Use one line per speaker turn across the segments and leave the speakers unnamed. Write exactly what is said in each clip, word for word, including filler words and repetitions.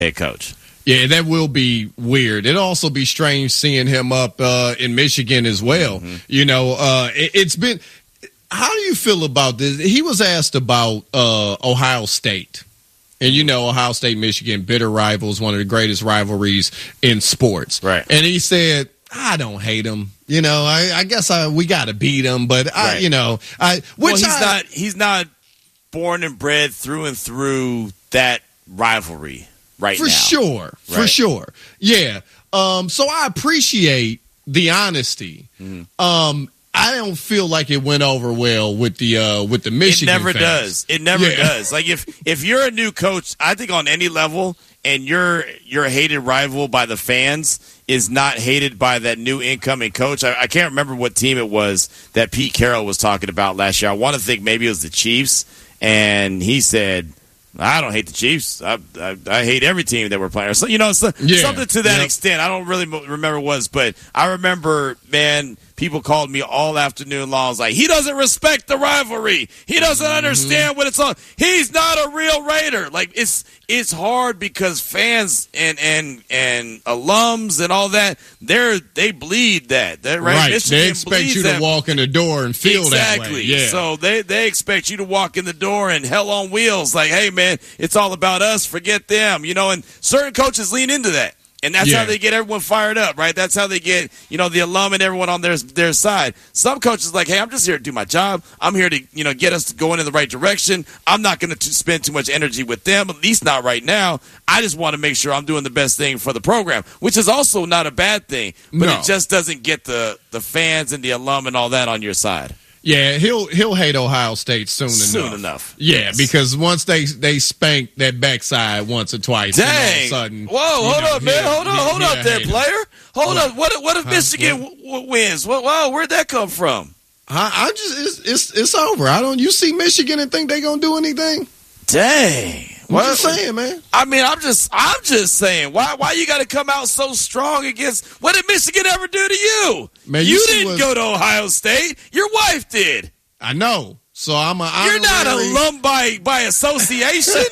head coach.
Yeah, that will be weird. It'll also be strange seeing him up uh, in Michigan as well. Mm-hmm. You know, uh, it, it's been – how do you feel about this? He was asked about uh, Ohio State. And, you know, Ohio State, Michigan, bitter rivals, one of the greatest rivalries in sports.
Right.
And he said, I don't hate them. You know, I, I guess I, we got to beat them. But, I,
right.
you know, I which
well, he's,
I,
not, he's not born and bred through and through that rivalry. Right
for
now.
sure,
right.
for sure, yeah. Um, so I appreciate the honesty. Mm-hmm. Um, I don't feel like it went over well with the uh, with the Michigan.
It never
fans.
does. It never
yeah.
does. Like if if you're a new coach, I think on any level, and you're you're a hated rival by the fans, is not hated by that new incoming coach. I, I can't remember what team it was that Pete Carroll was talking about last year. I want to think maybe it was the Chiefs, and he said, I don't hate the Chiefs. I, I I hate every team that we're playing. So, you know, so,
yeah.
something to that
yep.
extent. I don't really remember what it was, but I remember, man, people called me all afternoon long. I was like, he doesn't respect the rivalry. He doesn't mm-hmm. understand what it's on. He's not a real Raider. Like, it's it's hard because fans and and and alums and all that, they're they bleed that. They're, right?
right.
Michigan
they expect you to
that.
walk in the door and feel
exactly.
that way. Yeah.
So they, they expect you to walk in the door and hell on wheels. Like, hey, man, it's all about us. Forget them. You know, and certain coaches lean into that. And that's
yeah.
how they get everyone fired up, right? That's how they get, you know, the alum and everyone on their their side. Some coaches are like, hey, I'm just here to do my job. I'm here to, you know, get us going in the right direction. I'm not going to spend too much energy with them, at least not right now. I just want to make sure I'm doing the best thing for the program, which is also not a bad thing. But
no.
it just doesn't get the, the fans and the alum and all that on your side.
Yeah, he'll he'll hate Ohio State soon,
soon
enough.
Soon enough.
Yeah,
yes.
because once they they spank that backside once or twice,
dang!
And all of a sudden,
whoa, hold
know,
up, man, hold on, hold up, there, player. Hold
what?
up. What what if huh? Michigan what? w- wins? What? Wow, where'd that come from?
I, I just it's, it's it's over. I don't. You see Michigan and think they gonna do anything?
Dang.
What you saying, man?
I mean, I'm just, I'm just saying. Why, why you got to come out so strong against? What did Michigan ever do to you?
Man,
you,
you
didn't go to Ohio State. Your wife did.
I know. So I'm a.
You're not
honorary...
a alum by by association.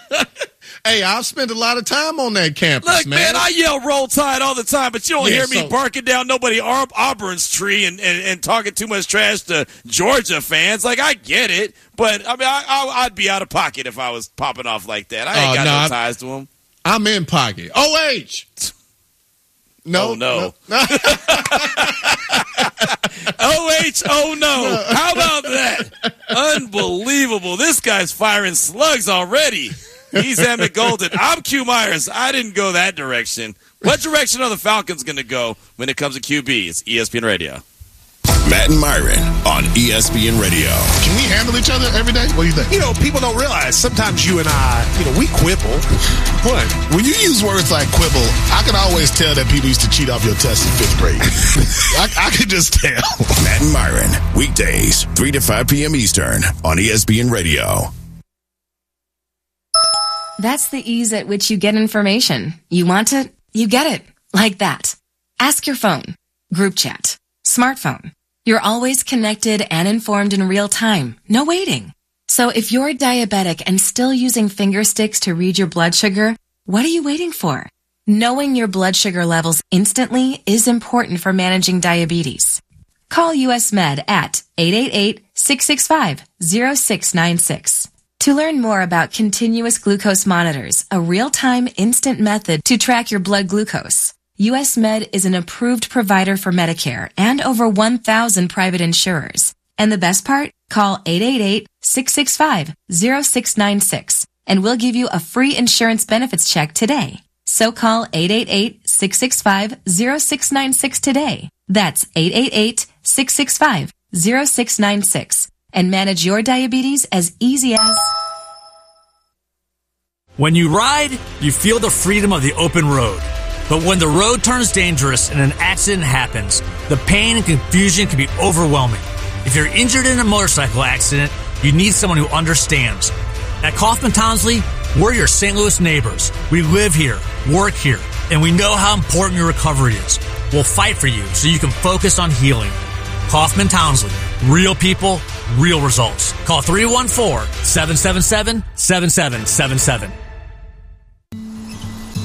Hey, I've spent a lot of time on that campus,
Look,
man.
man, I yell Roll Tide all the time, but you don't
yeah,
hear me
so...
barking down nobody Aub- Auburn's tree and, and, and talking too much trash to Georgia fans. Like, I get it, but I mean, I, I, I'd be out of pocket if I was popping off like that. I ain't uh, got no, no ties to them.
I'm in pocket. O H. No,
oh, no.
no.
O H, oh no. How about that? Unbelievable. This guy's firing slugs already. He's Emmett Golden. I'm Q Myers. I didn't go that direction. What direction are the Falcons going to go when it comes to Q B? It's E S P N Radio.
Matt and Myron on E S P N Radio.
Can we handle each other every day? What do you think?
You know, people don't realize sometimes you and I, you know, we quibble.
What? When you use words like quibble, I can always tell that people used to cheat off your test in fifth grade. I, I can just tell.
Matt and Myron, weekdays, three to five p.m. Eastern on E S P N Radio.
That's the ease at which you get information. You want it, you get it. Like that. Ask your phone. Group chat. Smartphone. You're always connected and informed in real time. No waiting. So if you're diabetic and still using finger sticks to read your blood sugar, what are you waiting for? Knowing your blood sugar levels instantly is important for managing diabetes. Call U S Med at eight eight eight, six six five, zero six nine six. To learn more about continuous glucose monitors, a real-time instant method to track your blood glucose, U S Med is an approved provider for Medicare and over one thousand private insurers. And the best part? Call eight eight eight, six six five, zero six nine six and we'll give you a free insurance benefits check today. So call eight eight eight, six six five, zero six nine six today. That's eight eight eight, six six five, zero six nine six and manage your diabetes as easy as...
When you ride, you feel the freedom of the open road. But when the road turns dangerous and an accident happens, the pain and confusion can be overwhelming. If you're injured in a motorcycle accident, you need someone who understands. At Kaufman Townsley, we're your Saint Louis neighbors. We live here, work here, and we know how important your recovery is. We'll fight for you so you can focus on healing. Kaufman Townsley. Real people, real results. Call three one four, seven seven seven, seven seven seven seven.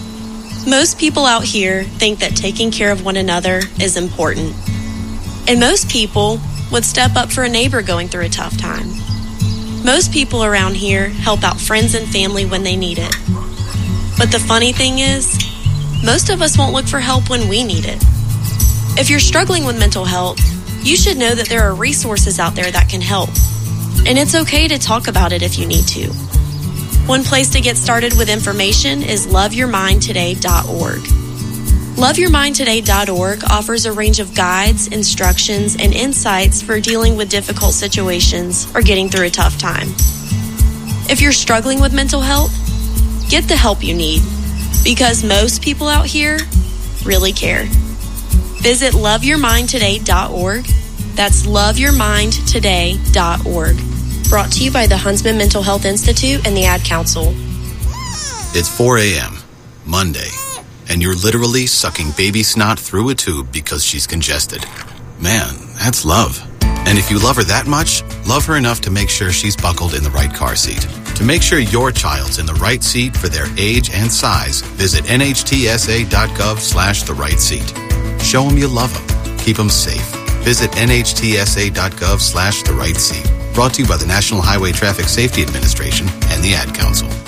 Most people out here think that taking care of one another is important. And most people would step up for a neighbor going through a tough time. Most people around here help out friends and family when they need it. But the funny thing is, most of us won't look for help when we need it. If you're struggling with mental health, you should know that there are resources out there that can help. And it's okay to talk about it if you need to. One place to get started with information is love your mind today dot org. love your mind today dot org offers a range of guides, instructions, and insights for dealing with difficult situations or getting through a tough time. If you're struggling with mental health, get the help you need, because most people out here really care. Visit love your mind today dot org. That's love your mind today dot org. Brought to you by the Huntsman Mental Health Institute and the Ad Council.
It's four a.m., Monday, and you're literally sucking baby snot through a tube because she's congested. Man, that's love. And if you love her that much, love her enough to make sure she's buckled in the right car seat. To make sure your child's in the right seat for their age and size, visit N H T S A dot gov slash the right seat. Show them you love them. Keep them safe. Visit N H T S A dot gov slash the right seat. Brought to you by the National Highway Traffic Safety Administration and the Ad Council.